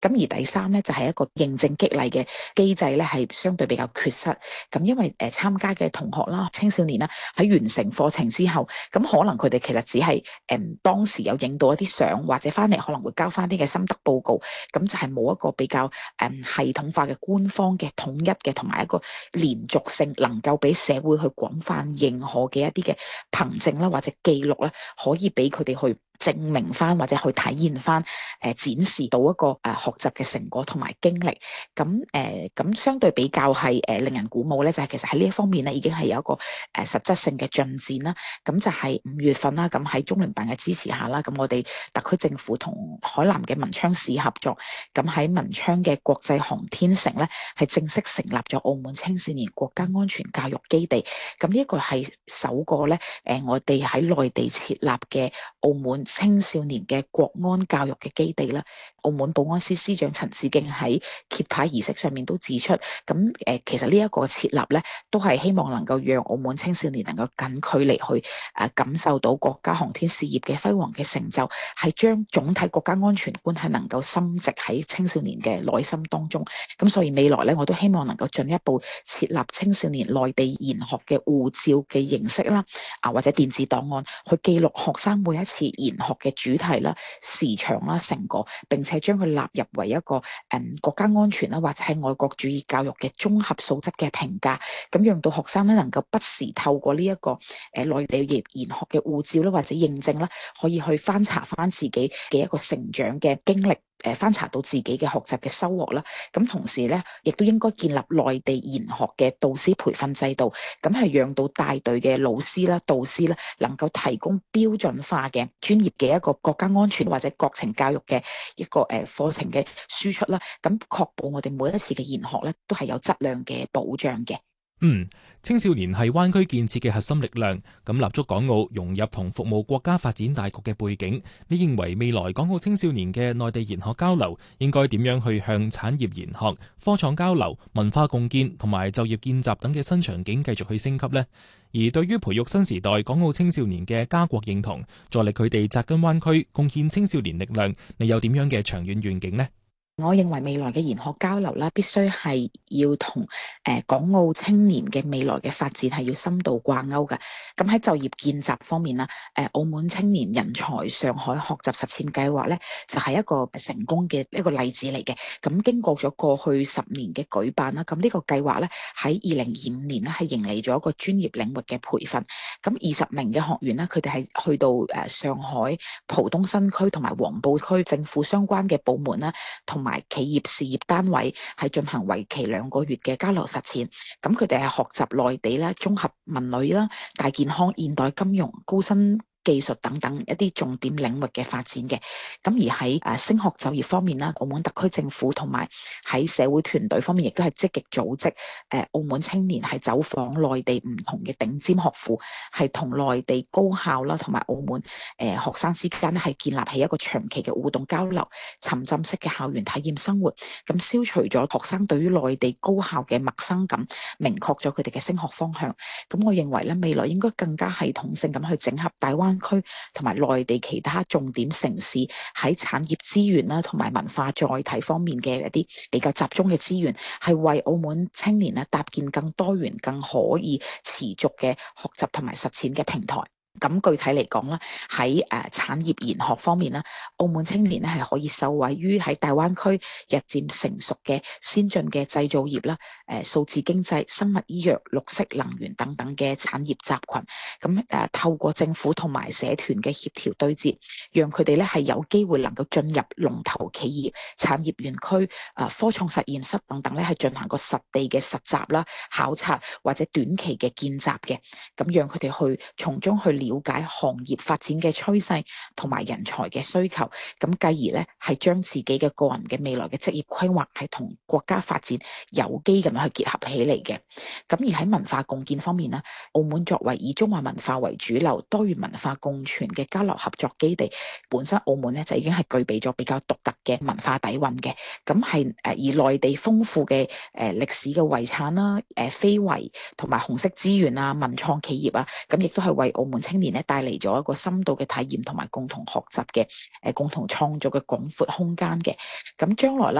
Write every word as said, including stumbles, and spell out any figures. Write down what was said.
咁而第三咧就係、是、一個認證激勵嘅機制咧，係相對比較缺失。咁因為誒、呃、參加嘅同學啦、青少年啦，喺完成課程之後，咁可能佢哋其實只係誒、呃、當時有影到一啲相，或者翻嚟可能會交翻啲嘅心得報告，咁就係冇一個比較誒、呃、系統化嘅官方嘅統一嘅，同埋一個連續性，能夠俾社會去廣泛認可嘅一啲嘅憑證啦，或者記錄咧，可以俾佢哋去證明翻或者去體現翻，誒、呃、展示到一個誒、呃、學習嘅成果同埋經歷。咁誒咁相對比較係誒、呃、令人鼓舞咧，就係、是、其實喺呢一方面咧，已經係有一個誒、呃、實質性嘅進展啦。咁就係五月份啦，咁喺中聯辦嘅支持下啦，咁我哋特區政府同海南嘅文昌市合作，咁喺文昌嘅國際航天城咧，係正式成立咗澳門青少年國家安全教育基地。咁呢一個係首個咧，誒、呃、我哋喺內地設立嘅澳門青少年嘅國安教育嘅基地啦。澳門保安司司長陳志敬喺揭牌儀式上面都指出，咁誒、呃、其實呢一個設立咧，都係希望能夠讓澳門青少年能夠近距離去誒、呃、感受到國家航天事業嘅輝煌嘅成就，係將總體國家安全觀係能夠深植喺青少年嘅內心當中。咁所以未來咧，我都希望能夠進一步設立青少年內地研學嘅護照嘅形式啦，啊或者電子檔案，去記錄學生每一次研學嘅主題啦、時長啦、成果，並且將佢納入為一個誒、嗯、國家安全啦，或者係愛國主義教育嘅綜合素質嘅評價，咁讓到學生咧能夠不時透過呢、這、一個誒、呃、內地研研學嘅護照啦，或者認證啦，可以去翻查翻自己嘅一個成長嘅經歷。誒翻查到自己嘅學習嘅收穫啦，咁同時咧，亦都應該建立內地研學嘅導師培訓制度，咁係讓到帶隊嘅老師啦、導師啦，能夠提供標準化嘅專業嘅一個國家安全或者國情教育嘅一個誒課程嘅輸出啦，咁確保我哋每一次嘅研學咧都係有質量嘅保障嘅。 嗯，青少年係灣區建設嘅核心力量，咁立足港澳融入同服務國家發展大局嘅背景，你認為未來港澳青少年嘅內地研學交流應該點樣去向產業研學、科創交流、文化共建同埋就業見習等嘅新場景繼續去升級呢？而對於培育新時代港澳青少年嘅家國認同，助力佢哋扎根灣區，貢獻青少年力量，你有點樣嘅長遠願景呢？ 我認為未來嘅研學交流啦，必須係要同誒、呃、港澳青年嘅未來嘅發展係要深度掛鈎嘅。咁喺就業見習方面啦，誒、呃、澳門青年人才上海學習實踐計劃咧，就係、是、一個成功嘅一個例子嚟嘅。咁經過咗過去十年嘅舉辦啦，咁呢個計劃咧喺二零二五年咧係迎嚟咗一個專業領域嘅培訓。咁二十名嘅學員咧，佢哋係去到誒上海浦東新區同埋黃埔區政府相關嘅部門啦，同埋企業事業單位係進行為期兩個月嘅交流實踐，咁佢哋係學習內地咧綜合文旅啦、大健康、現代金融、高新技術等等一啲重點領域嘅發展嘅。咁而喺誒升學就業方面啦，澳門特區政府同埋喺社會團隊方面，亦都係積極組織誒澳門青年係走訪內地唔同嘅頂尖學府，係同內地高校啦同埋澳門誒學生之間咧係建立起一個長期嘅互動交流、沉浸式嘅校園體驗生活，咁消除咗學生對於內地高校嘅陌生感，明確咗佢哋嘅升學方向。咁我認為咧，未來應該更加系統性咁去整合大灣區同埋內地其他重點城市喺產業資源啦同埋文化載體方面嘅一啲比較集中嘅資源，係為澳門青年咧搭建更多元、更可以持續嘅學習同埋實踐嘅平台。咁具體嚟講啦，喺誒產業研學方面啦，澳門青年咧係可以受惠於喺大灣區日漸成熟嘅先進嘅製造業啦、誒數字經濟、生物醫藥、綠色能源等等嘅產業集群。咁誒透過政府同埋社團嘅協調對接，讓佢哋咧係有機會能夠進入龍頭企業、產業園區、誒科創實驗室等等咧，係進行個實地嘅實習啦、考察或者短期嘅見習嘅，咁讓佢哋去從中去了解行業發展嘅趨勢同埋人才嘅需求，咁繼而咧係將自己嘅個人嘅未來嘅職業規劃係同國家發展有機咁樣去結合起嚟嘅。咁而喺文化共建方面咧，澳門作為以中華文化為主流、多元文化共存嘅交流合作基地，本身澳門咧就已經係具備咗比較獨特嘅文化底蘊嘅。咁係誒而內地豐富嘅誒歷史嘅遺產啦、誒非遺同埋紅色資源啊、文創企業啊，咁亦都係為澳門青年咧帶嚟咗一個深度嘅體驗同埋共同學習嘅誒共同創造嘅廣闊空間嘅。咁將來啦。